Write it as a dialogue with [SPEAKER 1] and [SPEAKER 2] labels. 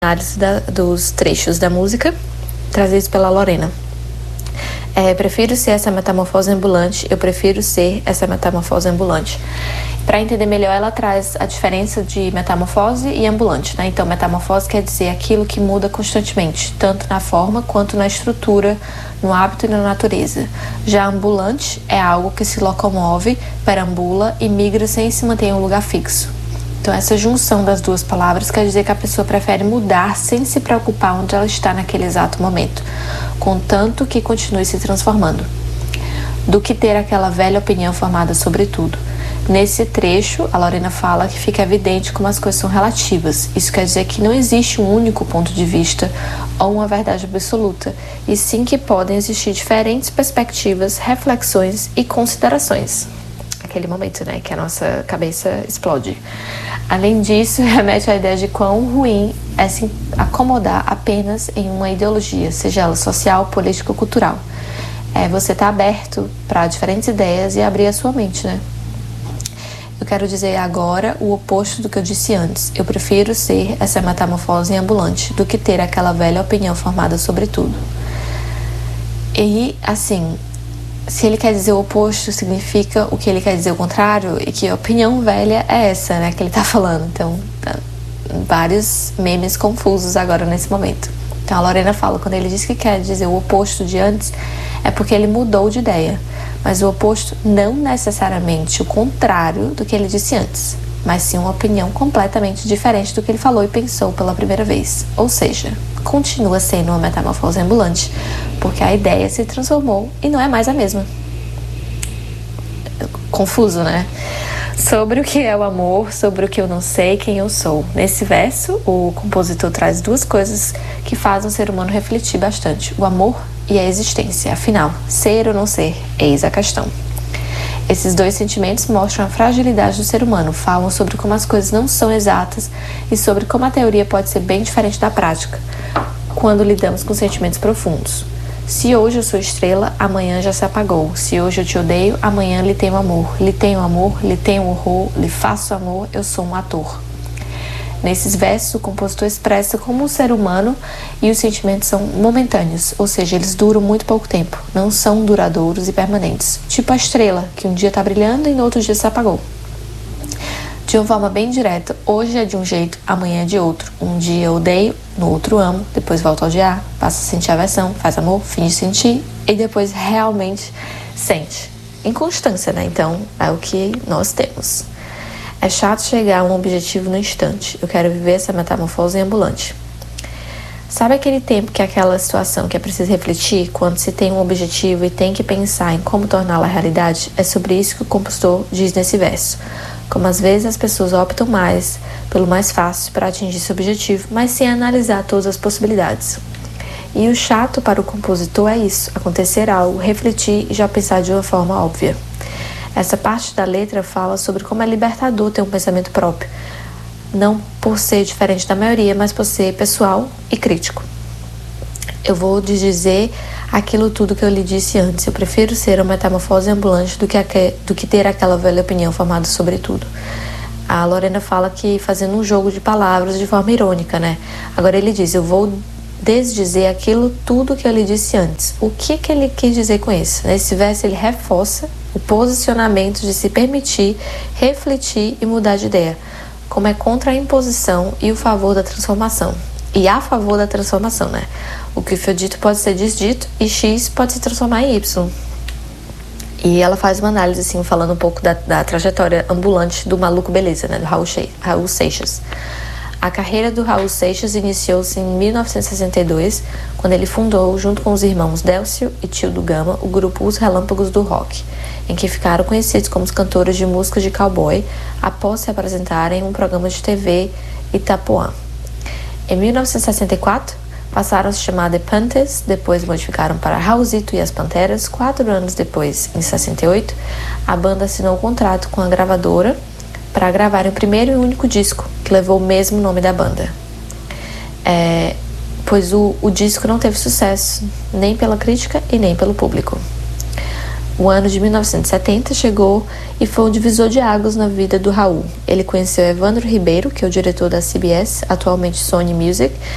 [SPEAKER 1] análise dos trechos da música trazidos pela Lorena. Prefiro ser essa metamorfose ambulante, eu prefiro ser essa metamorfose ambulante. Para entender melhor, ela traz a diferença de metamorfose e ambulante, né? Então, metamorfose quer dizer aquilo que muda constantemente, tanto na forma quanto na estrutura, no hábito e na natureza. Já ambulante é algo que se locomove, perambula e migra sem se manter em um lugar fixo. Então, essa junção das duas palavras quer dizer que a pessoa prefere mudar sem se preocupar onde ela está naquele exato momento, contanto que continue se transformando, do que ter aquela velha opinião formada sobre tudo. Nesse trecho, a Lorena fala que fica evidente como as coisas são relativas. Isso quer dizer que não existe um único ponto de vista ou uma verdade absoluta, e sim que podem existir diferentes perspectivas, reflexões e considerações. Aquele momento, né, que a nossa cabeça explode. Além disso, remete à ideia de quão ruim é se acomodar apenas em uma ideologia, seja ela social, política ou cultural. Você tá aberto para diferentes ideias e abrir a sua mente, né? Eu quero dizer agora o oposto do que eu disse antes. Eu prefiro ser essa metamorfose ambulante do que ter aquela velha opinião formada sobre tudo. E, assim, se ele quer dizer o oposto, significa o que ele quer dizer o contrário, e que a opinião velha é essa, né, que ele tá falando. Então, vários memes confusos agora nesse momento. Então, a Lorena fala, quando ele diz que quer dizer o oposto de antes, é porque ele mudou de ideia. Mas o oposto não necessariamente o contrário do que ele disse antes, mas sim uma opinião completamente diferente do que ele falou e pensou pela primeira vez. Ou seja, continua sendo uma metamorfose ambulante, porque a ideia se transformou e não é mais a mesma. Confuso, né? Sobre o que é o amor, sobre o que eu não sei quem eu sou. Nesse verso, o compositor traz duas coisas que fazem o ser humano refletir bastante: o amor e a existência. Afinal, ser ou não ser, eis a questão. Esses dois sentimentos mostram a fragilidade do ser humano, falam sobre como as coisas não são exatas e sobre como a teoria pode ser bem diferente da prática, quando lidamos com sentimentos profundos. Se hoje eu sou estrela, amanhã já se apagou. Se hoje eu te odeio, amanhã lhe tenho amor. Lhe tenho amor, lhe tenho horror, lhe faço amor, eu sou um ator. Nesses versos, o compositor expressa como o ser humano e os sentimentos são momentâneos, ou seja, eles duram muito pouco tempo, não são duradouros e permanentes. Tipo a estrela, que um dia está brilhando e no outro dia se apagou. De uma forma bem direta, hoje é de um jeito, amanhã é de outro. Um dia eu odeio, no outro amo, depois volto a odiar, passa a sentir aversão, faz amor, finge sentir e depois realmente sente. Inconstância, né? Então, é o que nós temos. É chato chegar a um objetivo no instante. Eu quero viver essa metamorfose ambulante. Sabe aquele tempo que é aquela situação que é preciso refletir quando se tem um objetivo e tem que pensar em como torná-la realidade? É sobre isso que o compositor diz nesse verso. Como às vezes as pessoas optam mais pelo mais fácil para atingir esse objetivo, mas sem analisar todas as possibilidades. E o chato para o compositor é isso, acontecer algo, refletir e já pensar de uma forma óbvia. Essa parte da letra fala sobre como é libertador ter um pensamento próprio, não por ser diferente da maioria, mas por ser pessoal e crítico. Eu vou dizer aquilo tudo que eu lhe disse antes. Eu prefiro ser uma metamorfose ambulante do que ter aquela velha opinião formada sobre tudo. A Lorena fala que fazendo um jogo de palavras de forma irônica, né? Agora ele diz, eu vou desdizer aquilo tudo que eu lhe disse antes. O que ele quis dizer com isso? Nesse verso ele reforça o posicionamento de se permitir, refletir e mudar de ideia, como é contra a imposição e o favor da transformação. E a favor da transformação, né? O que foi dito pode ser desdito e X pode se transformar em Y. E ela faz uma análise, assim, falando um pouco da trajetória ambulante do Maluco Beleza, né? Do Raul Seixas. A carreira do Raul Seixas iniciou-se em 1962, quando ele fundou, junto com os irmãos Délcio e Tio do Gama, o grupo Os Relâmpagos do Rock, em que ficaram conhecidos como os cantores de música de cowboy, após se apresentarem em um programa de TV Itapuã. Em 1964, passaram a se chamar The Panthers, depois modificaram para Raulzito e as Panteras. 4 anos depois, em 68, a banda assinou um contrato com a gravadora para gravar o primeiro e único disco, que levou o mesmo nome da banda. Pois o disco não teve sucesso, nem pela crítica e nem pelo público. O ano de 1970 chegou e foi um divisor de águas na vida do Raul. Ele conheceu Evandro Ribeiro, que é o diretor da CBS, atualmente Sony Music,